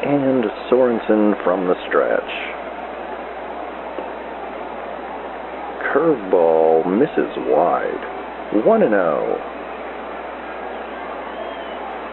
And Sorensen from the stretch. Curveball misses wide. 1-0.